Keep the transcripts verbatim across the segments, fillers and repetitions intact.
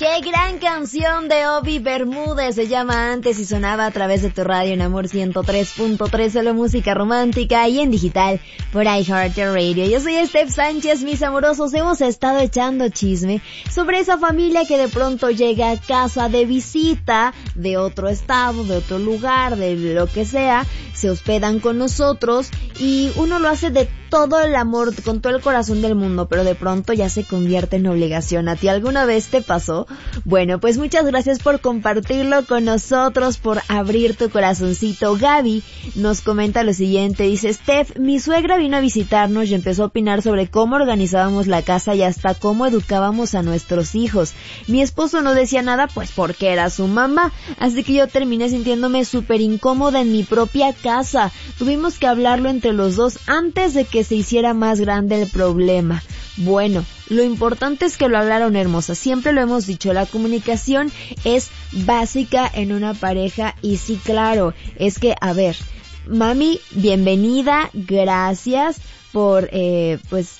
Qué gran canción de Obi Bermúdez, se llama Antes y sonaba a través de tu radio en Amor ciento tres punto tres, solo música romántica y en digital por iHeartRadio. Yo soy Steph Sánchez, mis amorosos, hemos estado echando chisme sobre esa familia que de pronto llega a casa de visita de otro estado, de otro lugar, de lo que sea, se hospedan con nosotros y uno lo hace de todo el amor, con todo el corazón del mundo, pero de pronto ya se convierte en obligación. ¿A ti alguna vez te pasó? Bueno, pues muchas gracias por compartirlo con nosotros, por abrir tu corazoncito. Gaby nos comenta lo siguiente, dice: Steph, mi suegra vino a visitarnos y empezó a opinar sobre cómo organizábamos la casa y hasta cómo educábamos a nuestros hijos. Mi esposo no decía nada, pues porque era su mamá, así que yo terminé sintiéndome súper incómoda en mi propia casa. Tuvimos que hablarlo entre los dos antes de que se hiciera más grande el problema. Bueno, lo importante es que lo hablaron, hermosa. Siempre lo hemos dicho, la comunicación es básica en una pareja y sí, claro, es que, a ver, mami, bienvenida, gracias por, eh, pues,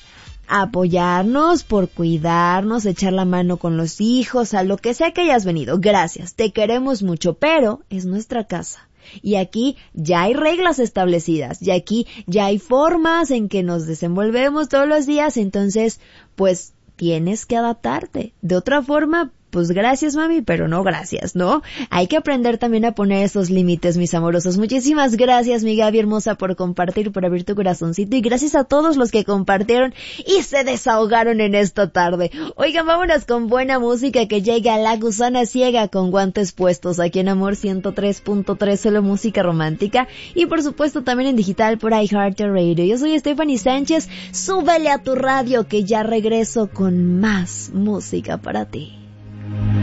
apoyarnos, por cuidarnos, echar la mano con los hijos, a lo que sea que hayas venido. Gracias, te queremos mucho, pero es nuestra casa. Y aquí ya hay reglas establecidas, y aquí ya hay formas en que nos desenvolvemos todos los días, entonces, pues, tienes que adaptarte. De otra forma, pues gracias mami, pero no gracias, ¿no? Hay que aprender también a poner esos límites, mis amorosos. Muchísimas gracias, mi Gaby hermosa, por compartir, por abrir tu corazoncito, y gracias a todos los que compartieron y se desahogaron en esta tarde. Oigan, vámonos con buena música que llega La Gusana Ciega con Guantes Puestos, aquí en Amor ciento tres punto tres, solo música romántica, y por supuesto también en digital por iHeartRadio. Yo soy Stephanie Sánchez, súbele a tu radio que ya regreso con más música para ti.